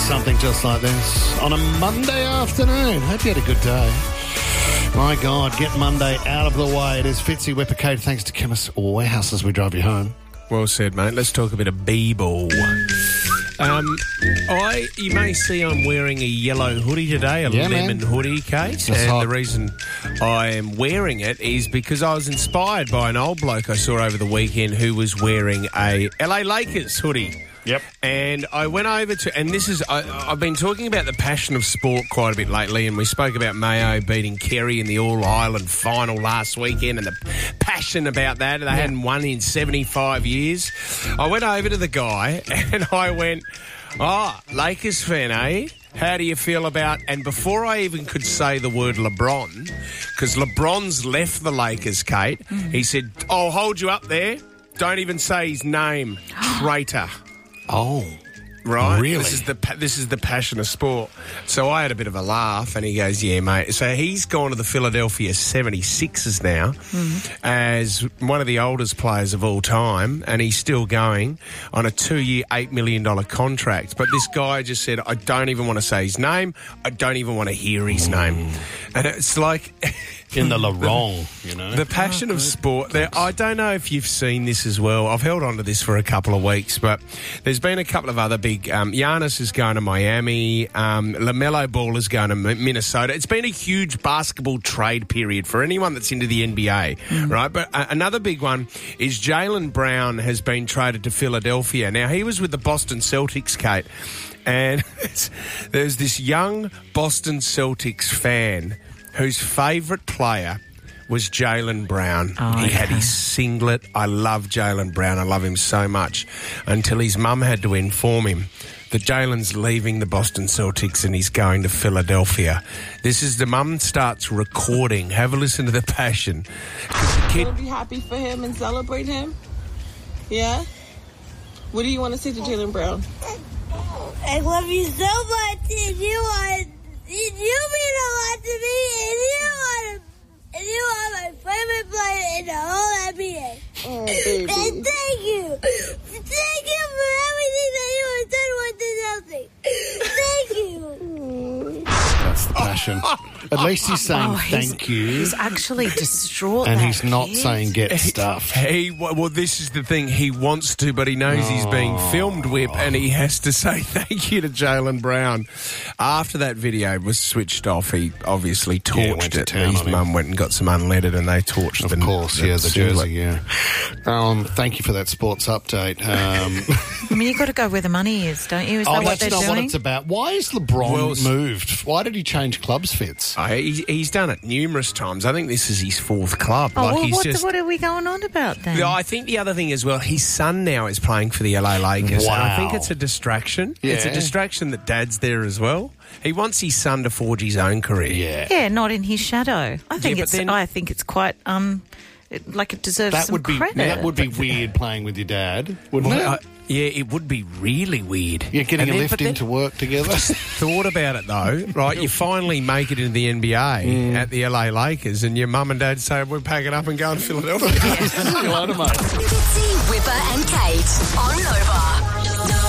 Something just like this on a Monday afternoon. Hope you had a good day. My God, get Monday out of the way. It is Fitzy Whipper-Kate, thanks to Chemist Warehouse as we drive you home. Well said, mate. Let's talk a bit of b-ball. You may see I'm wearing a yellow hoodie today, a lemon hoodie, Kate. That's and hot. The reason I am wearing it is because I was inspired by an old bloke I saw over the weekend who was wearing a LA Lakers hoodie. Yep. And I went over to, and this is, I've been talking about the passion of sport quite a bit lately, and we spoke about Mayo beating Kerry in the All-Ireland final last weekend and the passion about that. They hadn't won in 75 years. I went over to the guy and I went, Lakers fan, eh? How do you feel about... And before I even could say the word LeBron, because LeBron's left the Lakers, Kate, he said, I'll hold you up there. Don't even say his name. Traitor. Oh, right? Really? This is the passion of sport. So I had a bit of a laugh, and he goes, yeah, mate. So he's gone to the Philadelphia 76ers now as one of the oldest players of all time, and he's still going on a 2-year, $8 million contract. But this guy just said, I don't even want to say his name. I don't even want to hear his name. And it's like... in the wrong, you know. The passion of sport. I don't know if you've seen this as well. I've held on to this for a couple of weeks, but there's been a couple of other big... Giannis is going to Miami. LaMelo Ball is going to Minnesota. It's been a huge basketball trade period for anyone that's into the NBA, right? But another big one is Jaylen Brown has been traded to Philadelphia. Now, he was with the Boston Celtics, Kate, and there's this young Boston Celtics fan whose favourite player was Jaylen Brown. He had his singlet. I love Jaylen Brown. I love him so much. Until his mum had to inform him that Jaylen's leaving the Boston Celtics and he's going to Philadelphia. This is the mum starts recording. Have a listen to the passion. You'll be happy for him and celebrate him? Yeah? What do you want to say to Jaylen Brown? I love you so much, and you mean a lot to me, and you are my favorite player in the whole NBA. Oh, baby. And thank you. Thank you for everything that you have done with the Celtics. Thank you. That's the passion. At least he's saying thank you. He's actually distraught. And he's not saying get stuff. Well, this is the thing. He wants to, but he knows he's being filmed, Whip, and he has to say thank you to Jaylen Brown. After that video was switched off, he obviously torched it. His mum went and got some unleaded, and they torched the jersey, thank you for that sports update. I mean, you've got to go where the money is, don't you? Is that what they're doing? That's not what it's about. Why is LeBron moved? Why did he change clubs, Fitz? He's done it numerous times. I think this is his fourth club. What are we going on about then? I think the other thing as well, his son now is playing for the LA Lakers. Wow. And I think it's a distraction. Yeah. It's a distraction that Dad's there as well. He wants his son to forge his own career. Yeah, not in his shadow. I think it's quite it deserves some credit. That would be weird playing with your dad, wouldn't it? Yeah, it would be really weird. You're getting a lift into work together. Thought about it though, right? You finally make it into the NBA at the LA Lakers, and your mum and dad say we're packing up and going to Philadelphia. See you later, mate. Fitzy, Whipper and Kate on Nova.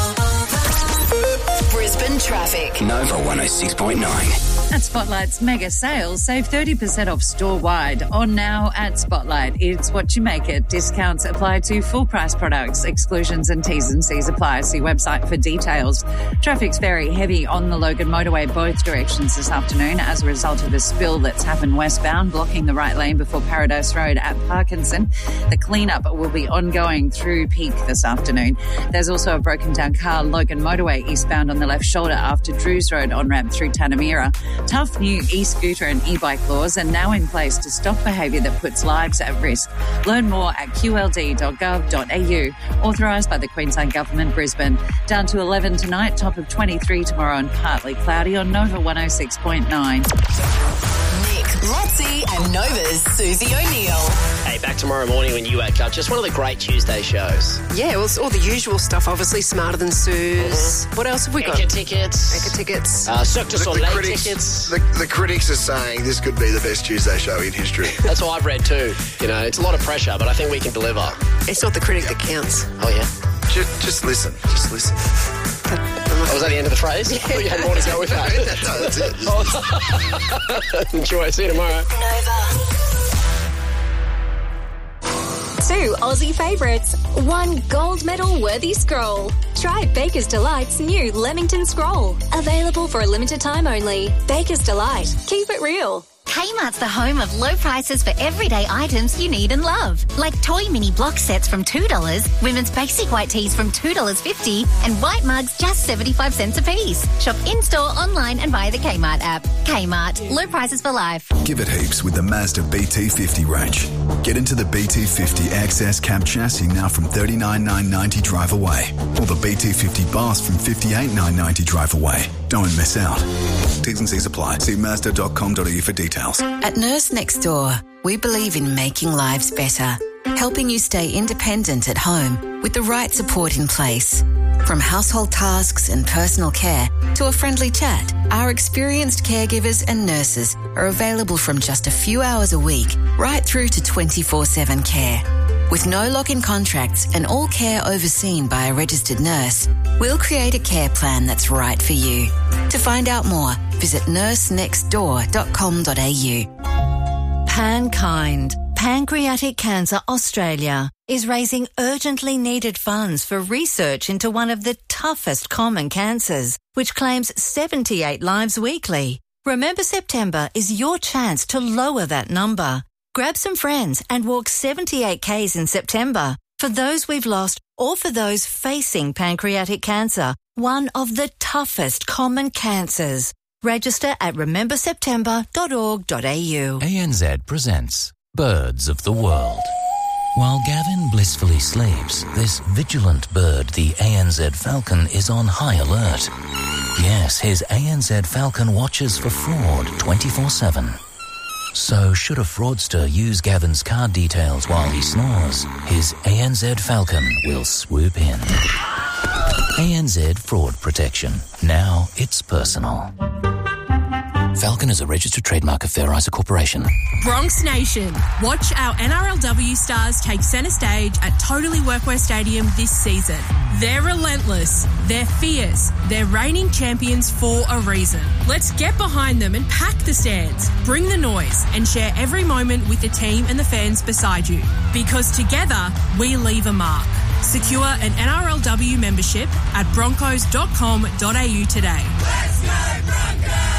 Brisbane traffic. Nova 106.9. At Spotlight's mega sales, save 30% off store-wide. On now at Spotlight. It's what you make it. Discounts apply to full-price products. Exclusions and T's and C's apply. See website for details. Traffic's very heavy on the Logan motorway both directions this afternoon as a result of a spill that's happened westbound, blocking the right lane before Paradise Road at Parkinson. The cleanup will be ongoing through peak this afternoon. There's also a broken-down car, Logan motorway eastbound on the left shoulder after Drews Road on-ramp through Tanamira. Tough new e-scooter and e-bike laws are now in place to stop behaviour that puts lives at risk. Learn more at qld.gov.au. Authorised by the Queensland Government, Brisbane. Down to 11 tonight, top of 23 tomorrow and partly cloudy on Nova 106.9. Lotzi and Nova's Susie O'Neill. Hey, back tomorrow morning when you wake up. Just one of the great Tuesday shows. Yeah, well, it's all the usual stuff, obviously. Smarter Than Suze. What else have we got? Eka tickets. Cirque du Soleil tickets. The critics are saying this could be the best Tuesday show in history. That's what I've read too. You know, it's a lot of pressure, but I think we can deliver. It's not the critic that counts. Oh, yeah? Just listen. Just listen. was that the end of the phrase? I thought you had more to go with that. That's it. Enjoy. See you tomorrow. Nova. 2 Aussie favourites, 1 gold medal worthy scroll. Try Baker's Delight's new Leamington Scroll. Available for a limited time only. Baker's Delight. Keep it real. Kmart's the home of low prices for everyday items you need and love. Like toy mini block sets from $2, women's basic white tees from $2.50, and white mugs just 75 cents a piece. Shop in-store, online and via the Kmart app. Kmart. Low prices for life. Give it heaps with the Mazda BT50 range. Get into the BT50 XS cab chassis now from $39,990 drive away. Or the BT50 Bass from $58,990 drive away. Don't miss out. T's and C's apply. See Mazda.com.au for details. At Nurse Next Door, we believe in making lives better, helping you stay independent at home with the right support in place. From household tasks and personal care to a friendly chat, our experienced caregivers and nurses are available from just a few hours a week right through to 24/7 care. With no lock-in contracts and all care overseen by a registered nurse, we'll create a care plan that's right for you. To find out more, visit nursenextdoor.com.au. PanKind, Pancreatic Cancer Australia, is raising urgently needed funds for research into one of the toughest common cancers, which claims 78 lives weekly. Remember September is your chance to lower that number. Grab some friends and walk 78 Ks in September for those we've lost or for those facing pancreatic cancer, one of the toughest common cancers. Register at rememberseptember.org.au. ANZ presents Birds of the World. While Gavin blissfully sleeps, this vigilant bird, the ANZ falcon, is on high alert. Yes, his ANZ falcon watches for fraud 24/7. So should a fraudster use Gavin's card details while he snores, his ANZ Falcon will swoop in. ANZ Fraud Protection. Now it's personal. Falcon is a registered trademark of Fair Isa Corporation. Bronx Nation, watch our NRLW stars take centre stage at Totally Workwear Stadium this season. They're relentless, they're fierce, they're reigning champions for a reason. Let's get behind them and pack the stands, bring the noise and share every moment with the team and the fans beside you. Because together, we leave a mark. Secure an NRLW membership at broncos.com.au today. Let's go Broncos!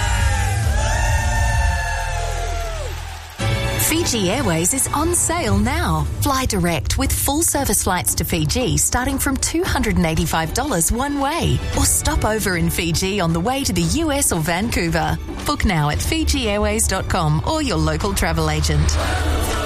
Fiji Airways is on sale now. Fly direct with full service flights to Fiji starting from $285 one way. Or stop over in Fiji on the way to the US or Vancouver. Book now at FijiAirways.com or your local travel agent.